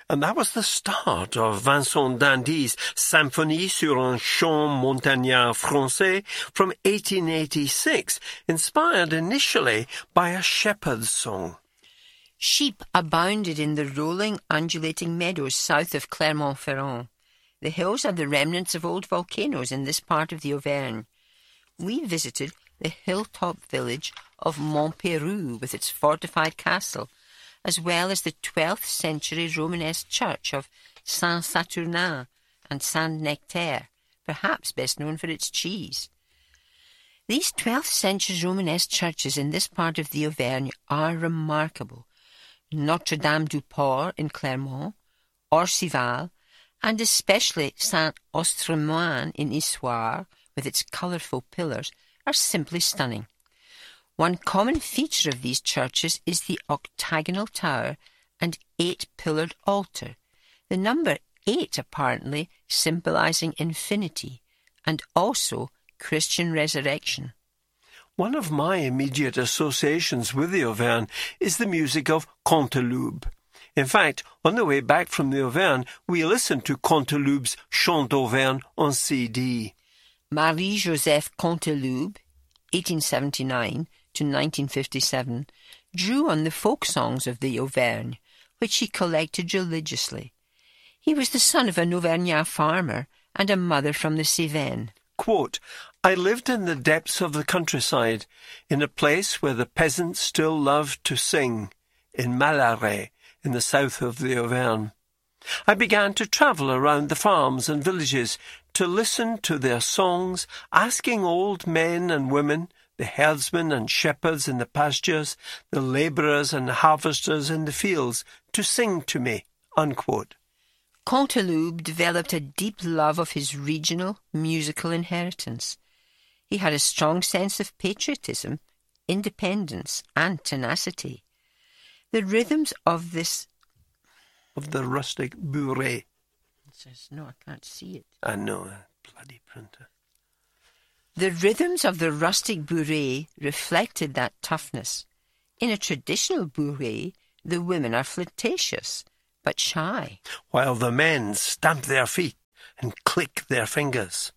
And that was the start of Vincent d'Indy's Symphonie sur un chant montagnard français from 1886, inspired initially by a shepherd's song. Sheep abounded in the rolling, undulating meadows south of Clermont-Ferrand. The hills are the remnants of old volcanoes in this part of the Auvergne. We visited the hilltop village of Montpeyroux with its fortified castle, as well as the 12th century Romanesque church of Saint-Saturnin and Saint-Nectaire, perhaps best known for its cheese. These 12th century Romanesque churches in this part of the Auvergne are remarkable. Notre-Dame-du-Port in Clermont, Orcival, and especially Saint-Ostremoine in Issoire, with its colourful pillars, are simply stunning. One common feature of these churches is the octagonal tower and 8-pillared altar, the number 8 apparently symbolising infinity and also Christian resurrection. One of my immediate associations with the Auvergne is the music of Canteloube. In fact, on the way back from the Auvergne, we listened to Canteloube's Chant d'Auvergne on CD. Marie-Joseph Canteloube, 1879 to 1957, drew on the folk songs of the Auvergne, which he collected religiously. He was the son of an Auvergnat farmer and a mother from the Cévennes. Quote, I lived in the depths of the countryside, in a place where the peasants still loved to sing, in Malaret, in the south of the Auvergne. I began to travel around the farms and villages to listen to their songs, asking old men and women, the herdsmen and shepherds in the pastures, the labourers and harvesters in the fields, to sing to me, unquote. Canteloube developed a deep love of his regional musical inheritance. He had a strong sense of patriotism, independence, and tenacity. The rhythms of this... Of the rustic bourrée. It says, no, I can't see it. I know, bloody printer. The rhythms of the rustic bourrée reflected that toughness. In a traditional bourrée, the women are flirtatious, but shy. While the men stamp their feet and click their fingers.